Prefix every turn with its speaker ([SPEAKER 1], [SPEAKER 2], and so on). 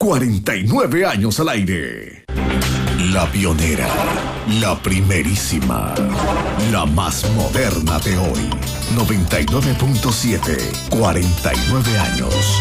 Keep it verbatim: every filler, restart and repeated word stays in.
[SPEAKER 1] cuarenta y nueve años al aire. La pionera, la primerísima, la más moderna de hoy. noventa y nueve punto siete, cuarenta y nueve años.